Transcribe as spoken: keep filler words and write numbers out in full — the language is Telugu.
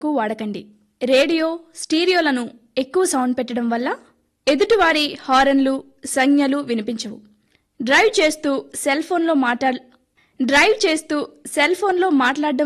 ఎక్కువ వాడకండి. రేడియో, స్టీరియోలను ఎక్కువ సౌండ్ పెట్టడం వల్ల ఎదుటివారి హారన్లు, సంజ్ఞలు వినిపించవు. డ్రైవ్ చేస్తూ సెల్ ఫోన్లో మాట్లాడ డ్రైవ్ చేస్తూ సెల్ ఫోన్లో మాట్లాడడం